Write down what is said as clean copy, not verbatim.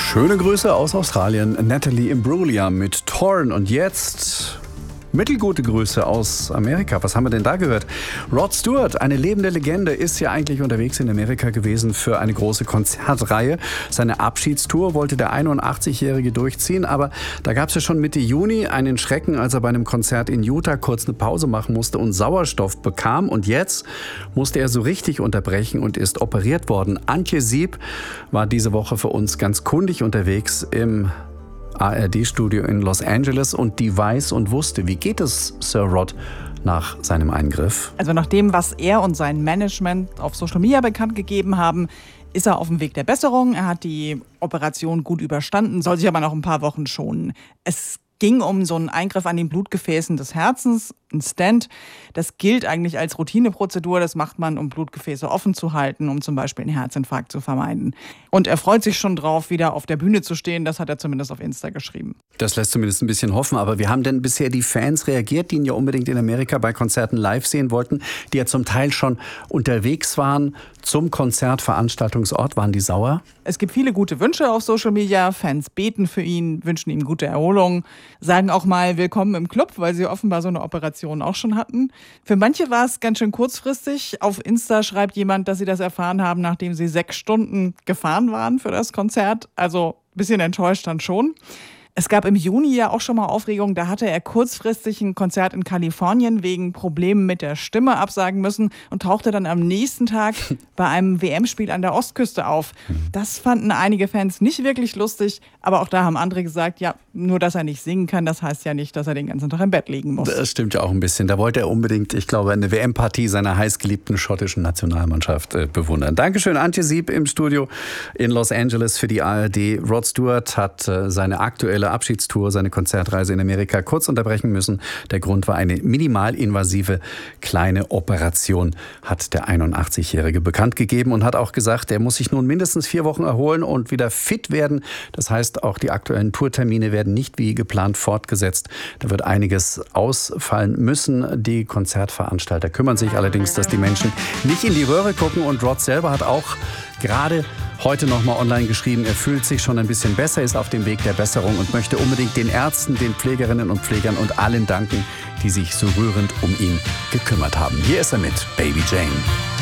Schöne Grüße aus Australien, Natalie Imbruglia mit Torn. Und jetzt mittelgute Grüße aus Amerika. Was haben wir denn da gehört? Rod Stewart, eine lebende Legende, ist ja eigentlich unterwegs in Amerika gewesen für eine große Konzertreihe. Seine Abschiedstour wollte der 81-Jährige durchziehen, aber da gab es ja schon Mitte Juni einen Schrecken, als er bei einem Konzert in Utah kurz eine Pause machen musste und Sauerstoff bekam. Und jetzt musste er so richtig unterbrechen und ist operiert worden. Antje Sieb war diese Woche für uns ganz kundig unterwegs im ARD-Studio in Los Angeles und die weiß und wusste, wie geht es Sir Rod nach seinem Eingriff? Also nach dem, was er und sein Management auf Social Media bekannt gegeben haben, ist er auf dem Weg der Besserung. Er hat die Operation gut überstanden, soll sich aber noch ein paar Wochen schonen. Es ging um so einen Eingriff an den Blutgefäßen des Herzens, ein Stent. Das gilt eigentlich als Routineprozedur. Das macht man, um Blutgefäße offen zu halten, um zum Beispiel einen Herzinfarkt zu vermeiden. Und er freut sich schon drauf, wieder auf der Bühne zu stehen. Das hat er zumindest auf Insta geschrieben. Das lässt zumindest ein bisschen hoffen. Aber wie haben denn bisher die Fans reagiert, die ihn ja unbedingt in Amerika bei Konzerten live sehen wollten, die ja zum Teil schon unterwegs waren zum Konzertveranstaltungsort? Waren die sauer? Es gibt viele gute Wünsche auf Social Media. Fans beten für ihn, wünschen ihm gute Erholung, sagen auch mal willkommen im Club, weil sie offenbar so eine Operation auch schon hatten. Für manche war es ganz schön kurzfristig. Auf Insta schreibt jemand, dass sie das erfahren haben, nachdem sie 6 Stunden gefahren waren für das Konzert. Also ein bisschen enttäuscht dann schon. Es gab im Juni ja auch schon mal Aufregung. Da hatte er kurzfristig ein Konzert in Kalifornien wegen Problemen mit der Stimme absagen müssen und tauchte dann am nächsten Tag bei einem WM-Spiel an der Ostküste auf. Das fanden einige Fans nicht wirklich lustig, aber auch da haben andere gesagt, ja, nur dass er nicht singen kann, das heißt ja nicht, dass er den ganzen Tag im Bett liegen muss. Das stimmt ja auch ein bisschen. Da wollte er unbedingt, ich glaube, eine WM-Partie seiner heißgeliebten schottischen Nationalmannschaft bewundern. Dankeschön, Antje Sieb im Studio in Los Angeles für die ARD. Rod Stewart hat seine aktuelle Abschiedstour, seine Konzertreise in Amerika kurz unterbrechen müssen. Der Grund war eine minimalinvasive kleine Operation, hat der 81-Jährige bekannt gegeben und hat auch gesagt, er muss sich nun mindestens 4 Wochen erholen und wieder fit werden. Das heißt, auch die aktuellen Tourtermine werden nicht wie geplant fortgesetzt. Da wird einiges ausfallen müssen. Die Konzertveranstalter kümmern sich allerdings, dass die Menschen nicht in die Röhre gucken. Und Rod selber hat auch gerade heute noch mal online geschrieben, er fühlt sich schon ein bisschen besser, ist auf dem Weg der Besserung und möchte unbedingt den Ärzten, den Pflegerinnen und Pflegern und allen danken, die sich so rührend um ihn gekümmert haben. Hier ist er mit Baby Jane.